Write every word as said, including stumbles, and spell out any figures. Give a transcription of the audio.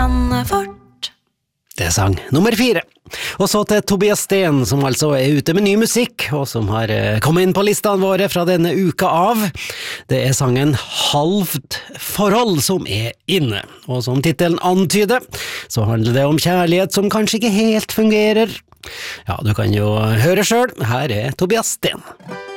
landet vårt. Det sang nummer fire. Og så til Tobias Sten, som altså er ute med ny musikk, og som har kommet inn på listene våre fra denne uka av. Det er sangen Halvt forhold som er inne, og som titelen antyder, så handler det om kjærlighet som kanskje ikke helt fungerer. Ja, du kan jo høre selv, her er Tobias Sten.